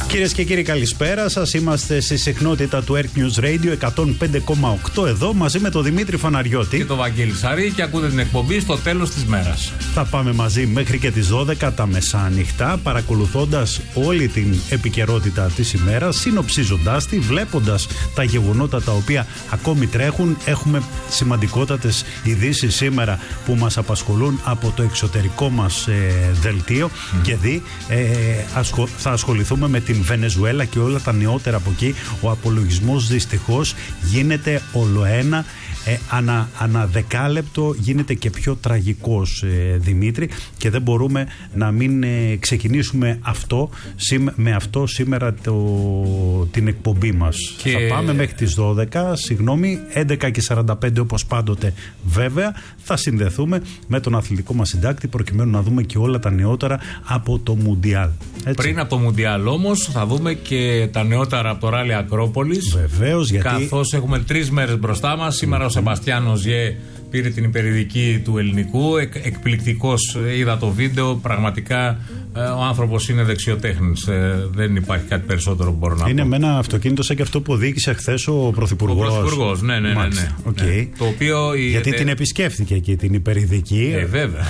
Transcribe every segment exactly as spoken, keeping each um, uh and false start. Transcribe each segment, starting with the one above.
Κυρίες και κύριοι, καλησπέρα σας. Είμαστε στη συχνότητα του Earth News Radio εκατόν πέντε κόμμα οκτώ εδώ μαζί με τον Δημήτρη Φαναριώτη και τον Βαγγέλη Σαρή και ακούτε την εκπομπή στο τέλος της μέρας. Θα πάμε μαζί μέχρι και τις δώδεκα τα μεσάνυχτα, παρακολουθώντας όλη την επικαιρότητα της ημέρας, συνοψίζοντάς τη, βλέποντας τα γεγονότα τα οποία ακόμη τρέχουν. Έχουμε σημαντικότατες ειδήσεις σήμερα που μας απασχολούν από το εξωτερικό μας ε, δελτίο mm. και δει ε, ασχο, θα ασχοληθούμε με την Βενεζουέλα και όλα τα νεότερα από εκεί. Ο απολογισμός δυστυχώς γίνεται ολοένα ε, ανα, ανα δεκάλεπτο, γίνεται και πιο τραγικός, ε, Δημήτρη, και δεν μπορούμε να μην ε, ξεκινήσουμε αυτό, με αυτό σήμερα το, την εκπομπή μας. Και... θα πάμε μέχρι τις δώδεκα, συγγνώμη, έντεκα και σαράντα πέντε όπως πάντοτε βέβαια, θα συνδεθούμε με τον αθλητικό μας συντάκτη προκειμένου να δούμε και όλα τα νεότερα από το Μουντιάλ. Πριν από το Μουντιάλ όμως θα δούμε και τα νεότερα από το Ράλι Ακρόπολης. Βεβαίως, γιατί... καθώς έχουμε τρεις μέρες μπροστά μας. Σήμερα ο Σεμπαστιάν Οζιέ πήρε την υπερηδική του ελληνικού. Εκ, εκπληκτικός, είδα το βίντεο. Πραγματικά ε, ο άνθρωπος είναι δεξιοτέχνης. Ε, δεν υπάρχει κάτι περισσότερο που μπορώ να είναι πω. Είναι με ένα αυτοκίνητο σαν και αυτό που οδήγησε χθες ο Πρωθυπουργός. Ο Πρωθυπουργός, ναι, ναι, ναι, ναι, ναι. Okay. ναι. Το οποίο, γιατί ε, την επισκέφθηκε εκεί την υπερηδική. Ε, βέβαια.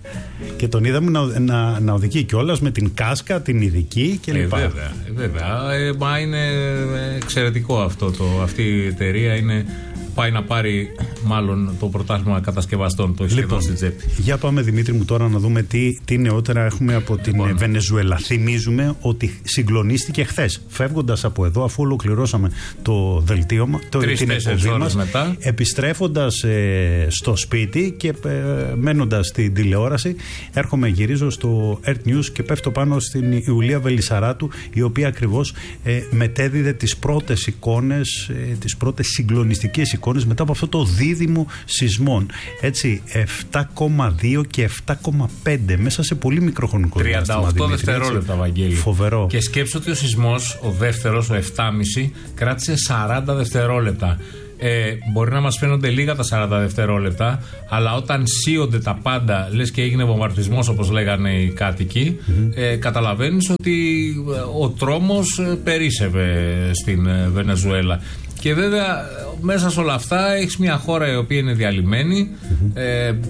Και τον είδαμε να, να, να οδηγεί κιόλας με την κάσκα, την ειδική κλπ. Ε, βέβαια, ε, βέβαια. Ε, μα είναι εξαιρετικό αυτό το, αυτή η εταιρεία είναι, πάει να πάρει μάλλον το πρωτάθλημα κατασκευαστών, το σχεδόν στην τσέπη. Για πάμε, Δημήτρη μου, τώρα να δούμε τι, τι νεότερα έχουμε από την λοιπόν. Βενεζουέλα. Θυμίζουμε ότι συγκλονίστηκε χθες, φεύγοντας από εδώ, αφού ολοκληρώσαμε το δελτίο, το, την εκπομπή μας, μετά. Επιστρέφοντας ε, στο σπίτι και ε, μένοντας στην τηλεόραση, έρχομαι, γυρίζω στο Earth News και πέφτω πάνω στην Ιουλία Βελισσαράτου, η οποία ακριβώς ε, μετέδιδε τις πρώτες εικόνες, ε, τις πρώτες συγκλονιστικές εικόνες μετά από αυτό το δίδυμο σεισμών. Έτσι, επτά κόμμα δύο και επτά κόμμα πέντε μέσα σε πολύ μικρό χρονικό διάστημα. τριάντα οκτώ δευτερόλεπτα, Βαγγέλη. Φοβερό. Και σκέψω ότι ο σεισμός, ο δεύτερος, ο επτά κόμμα πέντε, κράτησε σαράντα δευτερόλεπτα. Ε, μπορεί να μας φαίνονται λίγα τα σαράντα δευτερόλεπτα, αλλά όταν σύονται τα πάντα, λες και έγινε βομβαρδισμός όπως λέγανε οι κάτοικοι, mm-hmm. ε, καταλαβαίνεις ότι ο τρόμος περίσσευε στην Βενεζουέλα. Και βέβαια μέσα σε όλα αυτά έχεις μια χώρα η οποία είναι διαλυμένη, mm-hmm. ε, ε,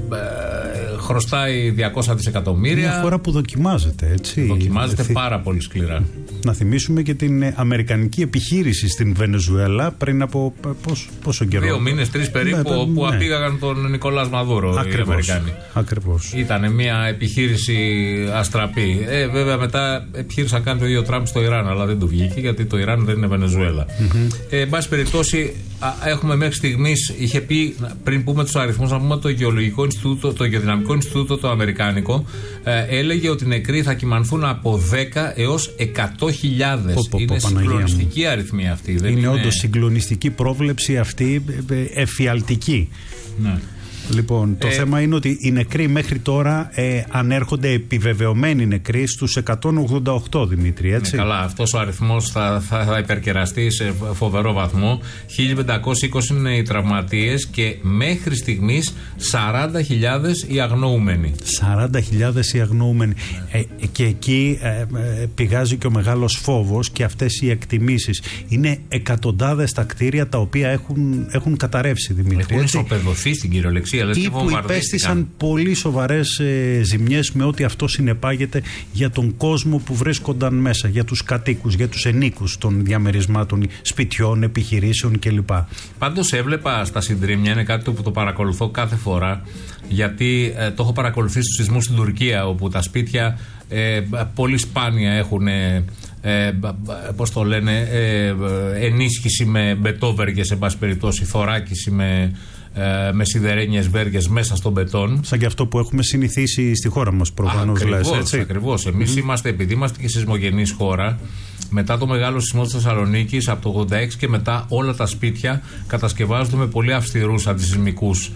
χρωστάει διακόσια δισεκατομμύρια. Μια χώρα που δοκιμάζεται, έτσι. Δοκιμάζεται Θυ... πάρα πολύ σκληρά. Να θυμίσουμε και την αμερικανική επιχείρηση στην Βενεζουέλα πριν από πώς, πόσο καιρό. Δύο μήνες, τρεις περίπου, ναι, που ναι. απήγαγαν τον Νικολάς Μαδούρο. Ακριβώς, οι Αμερικάνοι. Ακριβώς. Ήταν μια επιχείρηση αστραπή. Ε, βέβαια μετά επιχείρησαν να κάνει το ίδιο Τραμπ στο Ιράν, αλλά δεν του βγήκε γιατί το Ιράν δεν είναι Βενεζουέλα. Mm-hmm. Ε, εν πάση περιπτώσει, έχουμε μέχρι στιγμής, είχε πει, πριν πούμε τους αριθμούς, να πούμε το Γεωλογικό Ινστιτούτο, το Γεωδυναμικό Ινστιτούτο το Αμερικάνικο, ε, έλεγε ότι οι νεκροί θα κυμανθούν από δέκα έως εκατό χιλιάδες. Είναι συγκλονιστική αριθμή αυτή. Δεν είναι, είναι όντως συγκλονιστική πρόβλεψη αυτή, εφιαλτική. Ναι. Λοιπόν, το ε, θέμα είναι ότι οι νεκροί μέχρι τώρα ε, ανέρχονται επιβεβαιωμένοι νεκροί στους εκατόν ογδόντα οκτώ, Δημήτρη, έτσι. Ναι, καλά, αυτός ο αριθμός θα, θα, θα υπερκεραστεί σε φοβερό βαθμό. χίλια πεντακόσιοι είκοσι είναι οι τραυματίες και μέχρι στιγμής σαράντα χιλιάδες οι αγνοούμενοι. σαράντα χιλιάδες οι αγνοούμενοι. Ε, και εκεί ε, ε, πηγάζει και ο μεγάλος φόβος και αυτές οι εκτιμήσεις. Είναι εκατοντάδες τα κτίρια τα οποία έχουν, έχουν καταρρεύσει, Δημήτρη. Έχουν ισοπεδωθεί στην κυριολεξία. Ή που υπέστησαν πολύ σοβαρές ε, ζημιές με ό,τι αυτό συνεπάγεται για τον κόσμο που βρίσκονταν μέσα, για τους κατοίκους, για τους ενίκους των διαμερισμάτων σπιτιών, επιχειρήσεων κλπ. Πάντως έβλεπα στα συντρίμμια, είναι κάτι που το παρακολουθώ κάθε φορά, γιατί ε, το έχω παρακολουθήσει στους σεισμούς στην Τουρκία, όπου τα σπίτια ε, πολύ σπάνια έχουν ε, ε, πώς το λένε, ε, ενίσχυση με μπετόβεργες, σε πάση περιπτώσει, θωράκιση με με σιδερένιες βέργες μέσα στον μπετόν. Σαν και αυτό που έχουμε συνηθίσει στη χώρα μας προφανώς. Ακριβώς, λες, έτσι. Ακριβώς. Εμείς mm-hmm. είμαστε, επειδή είμαστε και σεισμογενής χώρα, μετά το μεγάλο σεισμό της Θεσσαλονίκης από το ογδόντα έξι και μετά όλα τα σπίτια κατασκευάζονται με πολύ αυστηρούς αντισεισμικούς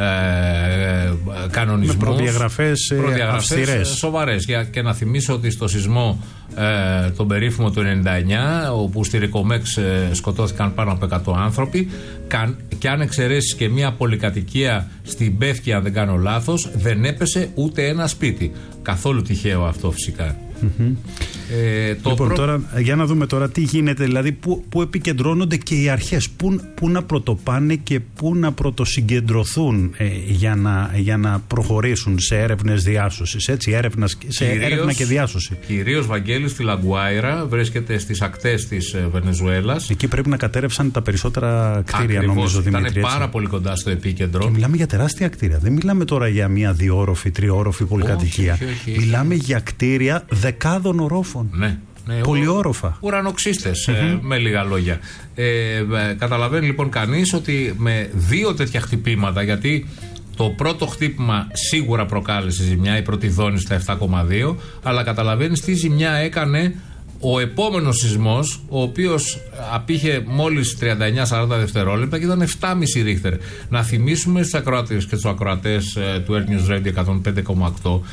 ε, κανονισμούς. Με προδιαγραφές, προδιαγραφές αυστηρές. Σοβαρές. Για, και να θυμίσω ότι στο σεισμό ε, τον περίφημο του ενενήντα εννιά, όπου στη Ρικομέξ ε, σκοτώθηκαν πάνω από εκατό άνθρωποι, καν, και αν εξαιρέσεις και μια πολυκατοικία στην Πεύκη, αν δεν κάνω λάθος, δεν έπεσε ούτε ένα σπίτι. Καθόλου τυχαίο αυτό φυσικά. Mm-hmm. Ε, το λοιπόν, προ... τώρα, για να δούμε τώρα τι γίνεται, δηλαδή πού, πού επικεντρώνονται και οι αρχές, πού, πού να πρωτοπάνε και πού να πρωτοσυγκεντρωθούν ε, για, να, για να προχωρήσουν σε έρευνες διάσωσης, έτσι, έρευνας, σε κυρίως, έρευνα και διάσωση. Κυρίως, Βαγγέλη, στη Λαγκουάιρα, βρίσκεται στις ακτές της Βενεζουέλας. Εκεί πρέπει να κατέρευσαν τα περισσότερα κτίρια. Ακριβώς, νομίζω, Δημήτρη. Ήταν πάρα πολύ κοντά στο επίκεντρο. Και μιλάμε για τεράστια κτίρια. Δεν μιλάμε τώρα για μια διόροφη, τριόροφη πολυκατοικία. Όχι, όχι, όχι, μιλάμε όχι. για κτίρια δεκάδων ορόφων. Ναι. Ναι, πολυόροφα. Ουρανοξύστες, mm-hmm. ε, με λίγα λόγια. Ε, ε, καταλαβαίνει λοιπόν κανείς ότι με δύο τέτοια χτυπήματα, γιατί το πρώτο χτύπημα σίγουρα προκάλεσε ζημιά, η πρώτη δόνη στα επτά κόμμα δύο, αλλά καταλαβαίνεις τι ζημιά έκανε ο επόμενος σεισμός, ο οποίος απήχε μόλις τριάντα εννιά σαράντα δευτερόλεπτα και ήταν επτά κόμμα πέντε Ρίχτερ. Να θυμίσουμε στους ακροατές και στους ακροατές ε, του Air News Radio εκατόν πέντε κόμμα οκτώ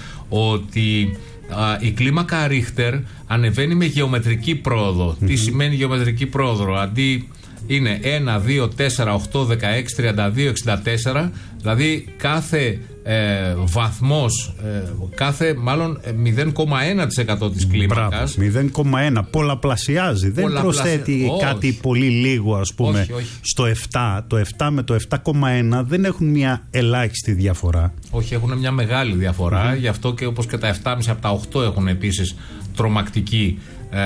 ότι α, η κλίμακα Ρίχτερ ανεβαίνει με γεωμετρική πρόοδο. Mm-hmm. Τι σημαίνει γεωμετρική πρόοδο? Αντί είναι ένα, δύο, τέσσερα, οκτώ, δεκαέξι, τριάντα δύο, εξήντα τέσσερα, δηλαδή κάθε ε, βαθμός, ε, κάθε μάλλον μηδέν κόμμα ένα τοις εκατό της κλίμακας. μηδέν κόμμα ένα, πολλαπλασιάζει. Δεν προσθέτει όχι. κάτι πολύ λίγο, ας πούμε, όχι, όχι. στο επτά. Το επτά με το επτά κόμμα ένα δεν έχουν μια ελάχιστη διαφορά. Όχι, έχουν μια μεγάλη διαφορά. Mm-hmm. Γι' αυτό και όπως και τα επτά κόμμα πέντε από τα οκτώ έχουν επίσης τρομακτική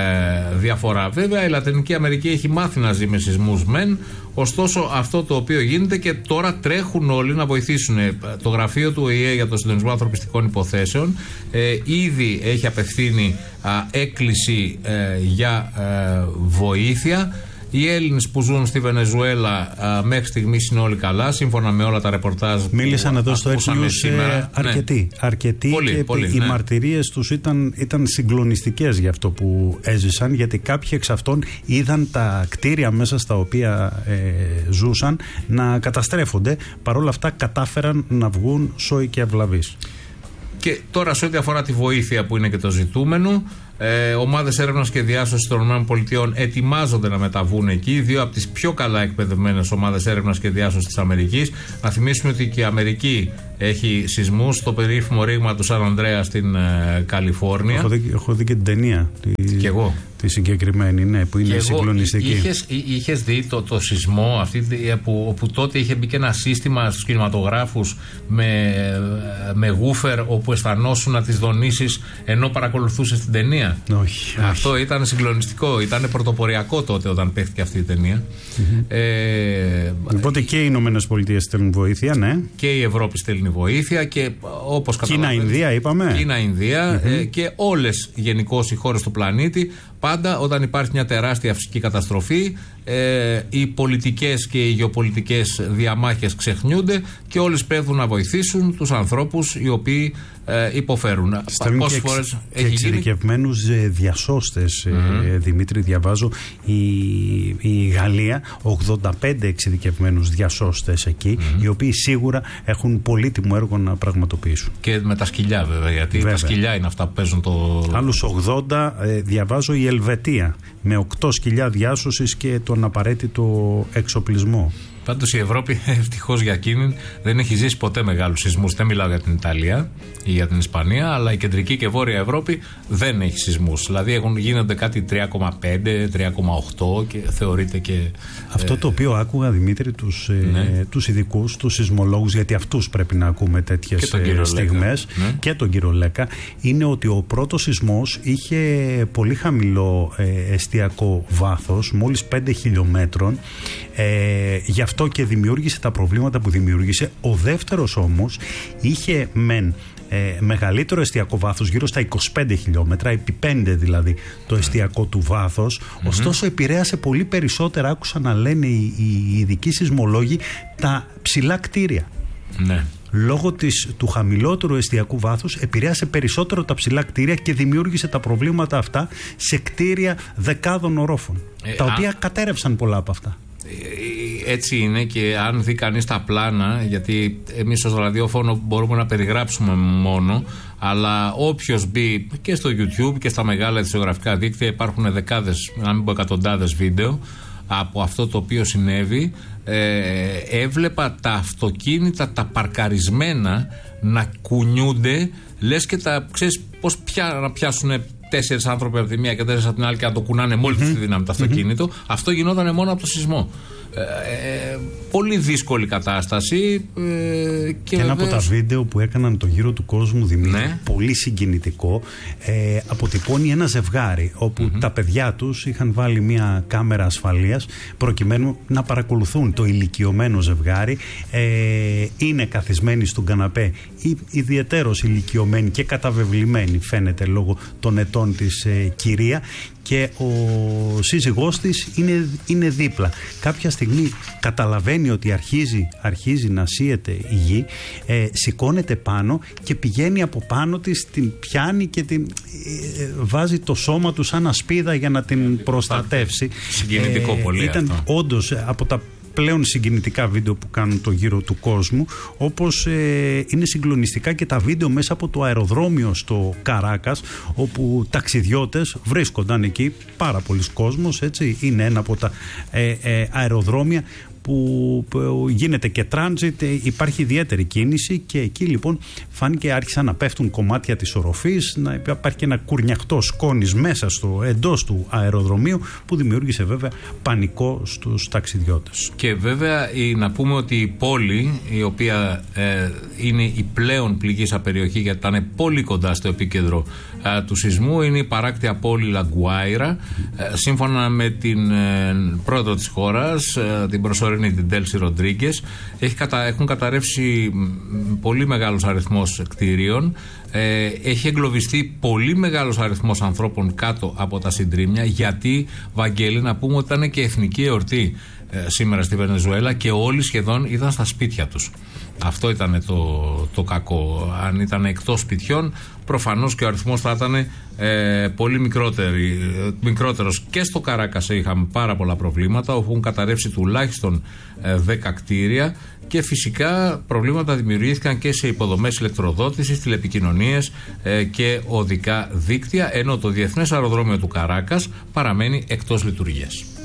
Ε, διαφορά. Βέβαια η Λατινική Αμερική έχει μάθει να ζει με σεισμούς μεν, ωστόσο αυτό το οποίο γίνεται και τώρα τρέχουν όλοι να βοηθήσουν. Το γραφείο του Ο Η Ε για το συντονισμό ανθρωπιστικών υποθέσεων ε, ήδη έχει απευθύνει α, έκκληση ε, για ε, βοήθεια. Οι Έλληνες που ζουν στη Βενεζουέλα α, μέχρι στιγμής είναι όλοι καλά, σύμφωνα με όλα τα ρεπορτάζ που μίλησαν εδώ στο Air News σήμερα. Αρκετοί. Ναι. Αρκετοί πολύ, και πολύ, οι ναι. μαρτυρίες τους ήταν, ήταν συγκλονιστικές για αυτό που έζησαν, γιατί κάποιοι εξ αυτών είδαν τα κτίρια μέσα στα οποία ε, ζούσαν να καταστρέφονται. Παρ' όλα αυτά κατάφεραν να βγουν σώοι και ευλαβείς. Και τώρα σε ό,τι αφορά τη βοήθεια που είναι και το ζητούμενο, ε, ομάδες έρευνας και διάσωσης των ΗΠΑ ετοιμάζονται να μεταβούν εκεί, δύο από τις πιο καλά εκπαιδευμένες ομάδες έρευνας και διάσωσης της Αμερικής. Να θυμίσουμε ότι και η Αμερική έχει σεισμούς στο περίφημο ρήγμα του Σαν Ανδρέα στην ε, Καλιφόρνια. Έχω δει, έχω δει και την ταινία. Τη, και εγώ. Τη συγκεκριμένη, ναι, που είναι συγκλονιστική. Είχες, είχες δει το, το σεισμό αυτή, που, όπου τότε είχε μπει και ένα σύστημα στους κινηματογράφους με, με γούφερ, όπου αισθανόσουν τις δονήσεις ενώ παρακολουθούσες την ταινία? Όχι. Αυτό όχι. ήταν συγκλονιστικό, ήταν πρωτοποριακό τότε όταν παίχτηκε αυτή η ταινία. Mm-hmm. Ε, Οπότε και οι Ηνωμένες Πολιτείες στέλνουν βοήθεια, ναι. Και η Ευρώπη στέλνει βοήθεια και όπως καταλαβαίνετε. Κίνα, Ινδία, είπαμε. Κίνα, Ινδία mm-hmm. ε, και όλες γενικώς οι χώρες του πλανήτη. Πάντα όταν υπάρχει μια τεράστια φυσική καταστροφή, ε, οι πολιτικές και οι γεωπολιτικές διαμάχες ξεχνιούνται και όλες πρέπει να βοηθήσουν τους ανθρώπους οι οποίοι ε, υποφέρουν. Στέλνουν και, εξ, και εξειδικευμένους γίνει... διασώστες, mm-hmm. ε, Δημήτρη, διαβάζω. Η, η Γαλλία, ογδόντα πέντε εξειδικευμένους διασώστες εκεί, mm-hmm. οι οποίοι σίγουρα έχουν πολύτιμο έργο να πραγματοποιήσουν. Και με τα σκυλιά βέβαια, γιατί βέβαια. Τα σκυλιά είναι αυτά που παίζουν το... Άλλους ογδόντα, ε, διαβάζω, η Ελβετία με οκτώ σκυλιά διάσωσης και τον απαραίτητο εξοπλισμό. Πάντως η Ευρώπη, ευτυχώς για εκείνη, δεν έχει ζήσει ποτέ μεγάλους σεισμούς. Δεν μιλάω για την Ιταλία ή για την Ισπανία, αλλά η κεντρική και βόρεια Ευρώπη δεν έχει σεισμούς. Δηλαδή έχουν, γίνονται κάτι τρία κόμμα πέντε, τρία κόμμα οκτώ και θεωρείται και... Αυτό ε, το οποίο άκουγα, Δημήτρη, τους, ναι. ε, τους ειδικούς, τους σεισμολόγους, γιατί αυτούς πρέπει να ακούμε τέτοιες ε, στιγμές, ναι. και τον κύριο Λέκα, είναι ότι ο πρώτος σεισμός είχε πολύ χαμηλό ε, εστιακό βάθος, μόλις πέντε χιλιόμετρων, ε, γι' αυτό και δημιούργησε τα προβλήματα που δημιούργησε. Ο δεύτερος όμως είχε μεν ε, μεγαλύτερο εστιακό βάθος, γύρω στα είκοσι πέντε χιλιόμετρα, επί πέντε δηλαδή το εστιακό του βάθος, mm-hmm. ωστόσο επηρέασε πολύ περισσότερα, άκουσα να λένε οι, οι ειδικοί σεισμολόγοι, τα ψηλά κτίρια. Ναι. Λόγω της, του χαμηλότερου εστιακού βάθους επηρέασε περισσότερο τα ψηλά κτίρια και δημιούργησε τα προβλήματα αυτά σε κτίρια δεκάδων ορόφων, ε, τα οποία α... κατέρευσαν πολλά από αυτά. Έτσι είναι, και αν δει κανείς τα πλάνα, γιατί εμείς ως ραδιόφωνο μπορούμε να περιγράψουμε μόνο, αλλά όποιος μπει και στο YouTube και στα μεγάλα ειδησιογραφικά δίκτυα, υπάρχουν δεκάδες, να μην πω εκατοντάδες βίντεο από αυτό το οποίο συνέβη. ε, έβλεπα τα αυτοκίνητα, τα παρκαρισμένα να κουνιούνται, λες και τα, ξέρεις πώς πια, να πιάσουν τέσσερις άνθρωποι από τη μία και τέσσερις από την άλλη και να το κουνάνε με όλη mm-hmm. τη δύναμη το αυτοκίνητο. Mm-hmm. Αυτό γινόταν μόνο από το σεισμό. Ε, ε, πολύ δύσκολη κατάσταση. Ε, και ένα βεβαίως... από τα βίντεο που έκαναν το γύρο του κόσμου, Δημήτρη, ναι. πολύ συγκινητικό, ε, αποτυπώνει ένα ζευγάρι όπου mm-hmm. τα παιδιά τους είχαν βάλει μια κάμερα ασφαλείας προκειμένου να παρακολουθούν το ηλικιωμένο ζευγάρι. Ε, είναι καθισμένοι στον καναπέ, ιδιαιτέρως ηλικιωμένοι και καταβεβλημένοι φαίνεται λόγω των ετών της ε, κυρία, και ο σύζυγός της είναι, είναι δίπλα. Κάποια στιγμή καταλαβαίνει ότι αρχίζει, αρχίζει να σύεται η γη, ε, σηκώνεται πάνω και πηγαίνει από πάνω της, την πιάνει και την ε, βάζει το σώμα του σαν ασπίδα για να την προστατεύσει. Συγκινητικό ε, πολύ ήταν αυτό. Όντως από τα πλέον συγκινητικά βίντεο που κάνουν το γύρο του κόσμου, όπως ε, είναι συγκλονιστικά και τα βίντεο μέσα από το αεροδρόμιο στο Καράκας, όπου ταξιδιώτες βρίσκονταν εκεί, πάρα πολλοί κόσμος, έτσι, είναι ένα από τα ε, ε, αεροδρόμια που, που γίνεται και τράνζιτ, υπάρχει ιδιαίτερη κίνηση, και εκεί λοιπόν φάνηκε άρχισαν να πέφτουν κομμάτια της οροφής, να υπάρχει και ένα κουρνιαχτό σκόνης μέσα στο εντός του αεροδρομίου που δημιούργησε βέβαια πανικό στους ταξιδιώτες. Και βέβαια να πούμε ότι η πόλη, η οποία ε, είναι η πλέον πληγήσα περιοχή γιατί ήταν πολύ κοντά στο επίκεντρο ε, του σεισμού, είναι η παράκτια πόλη Λαγκουάιρα. Ε, σύμφωνα με την ε, πρόεδρο της χώρας, ε, την προσωρινή την Ντέλση Ροντρίγκες, έχουν καταρρεύσει πολύ μεγάλος αριθμός κτηρίων, ε, έχει εγκλωβιστεί πολύ μεγάλος αριθμός ανθρώπων κάτω από τα συντρίμμια, γιατί, Βαγγέλη, να πούμε ότι ήταν και εθνική εορτή ε, σήμερα στη Βενεζουέλα και όλοι σχεδόν ήταν στα σπίτια τους. Αυτό ήταν το, το κακό. Αν ήταν εκτός σπιτιών, προφανώς και ο αριθμός θα ήταν ε, πολύ μικρότερος. Και στο Καράκας είχαμε πάρα πολλά προβλήματα, όπου έχουν καταρρεύσει τουλάχιστον ε, δέκα κτίρια, και φυσικά προβλήματα δημιουργήθηκαν και σε υποδομές ηλεκτροδότησης, τηλεπικοινωνίες ε, και οδικά δίκτυα, ενώ το Διεθνές Αεροδρόμιο του Καράκας παραμένει εκτός λειτουργίας.